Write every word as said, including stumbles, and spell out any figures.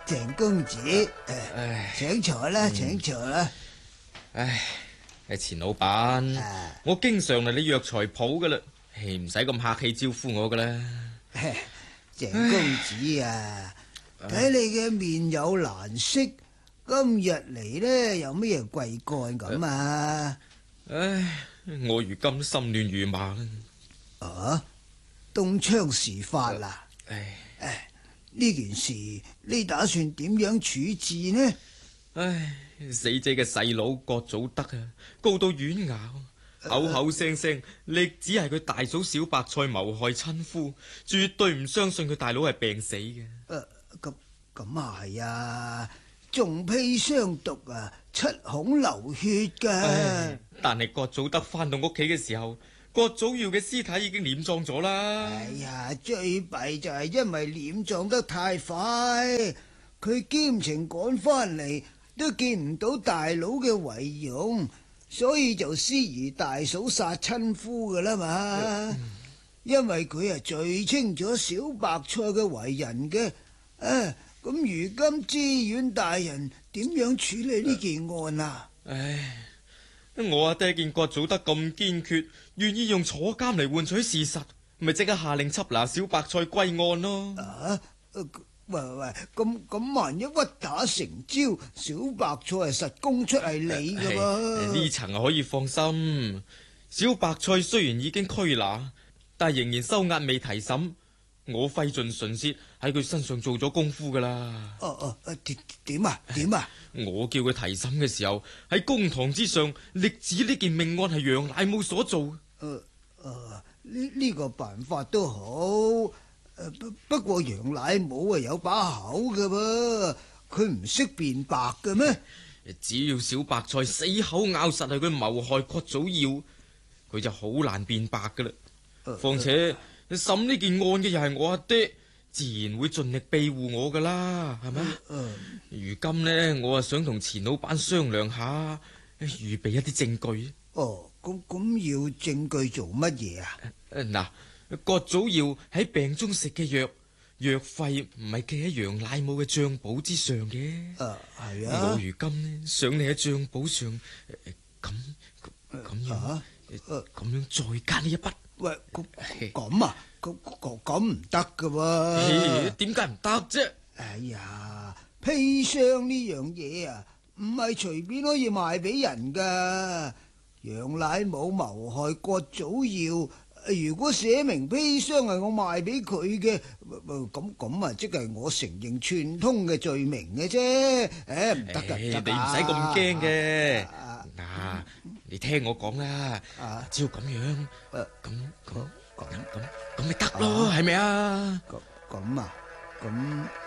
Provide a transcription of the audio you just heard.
鄭公子，唉，請坐啦，嗯、請坐啦。 唉，係錢老闆，啊、我經常嚟你藥材鋪噶啦，唔使咁客氣招呼我噶啦。 鄭公子啊，睇你嘅面有難色，今日嚟呢有咩貴幹咁啊？ 唉，我如今心亂如麻啦。 啊，東窗事發啦！ 唉唉，呢件事你打算點樣處置呢？ 唉，死者嘅細佬郭祖德啊，告到縣衙，口口聲聲力指係佢大嫂小白菜謀害親夫，絕對唔相信佢大佬係病死嘅。 誒，咁咁啊係啊，中砒霜毒啊，七孔流血噶。 但係郭祖德翻到屋企嘅時候，郭祖耀嘅屍體已經殮葬咗啦。 哎呀，最弊就係因為殮葬得太快，佢兼程趕翻嚟都見唔到大佬嘅遺容，所以就思疑大嫂殺親夫噶啦嘛。嗯、因為佢係最清楚小白菜嘅為人嘅。啊，咁如今知縣大人點樣處理呢件案啊？ 唉。我阿爹見郭祖德咁堅決，願意用坐監嚟換取事實，咪即刻下令緝拿小白菜歸案咯。 啊，喂喂，咁咁萬一屈打成招，小白菜係實供出係你噶噃？ 呢層可以放心。小白菜雖然已經拘拿，但係仍然收押未提審。我費盡唇舌喺佢身上做咗功夫噶啦。 哦哦，點點啊點啊！ 我叫佢提審嘅時候，喺公堂之上力指呢件命案係楊乃武所做。誒誒，呢呢個辦法都好。誒不不過楊乃武啊有把口噶噃，佢唔識辯白嘅咩？ 只要小白菜死口咬實係佢謀害郭祖耀，佢就好難辯白噶啦。況且審呢件案嘅又係我阿爹，自然會盡力庇護我噶啦，係咪？嗯、如今呢，我啊想同錢老闆商量下，預備一啲證據。 哦，咁咁要證據做乜嘢啊？ 嗱、啊，郭祖耀喺病中食嘅藥，藥費唔係記喺楊乃武嘅賬簿之上嘅。誒、啊，係啊。我如今呢，想你喺賬簿上，咁咁樣，咁樣再加呢一筆。 喂，咁啊，咁咁唔得噶喎？ 點解唔得啫？ 哎呀，砒霜呢樣嘢啊，唔係隨便可以賣俾人噶。楊乃武謀害郭祖耀，如果寫明砒霜係我賣俾佢嘅，咁咁啊，即係我承認串通嘅罪名嘅啫。誒，唔得噶， 你唔使咁驚嘅。嗱，你聽我講啦，只要咁樣，咁咁咁咁咁咪得咯，係咪啊？ 咁咁啊，咁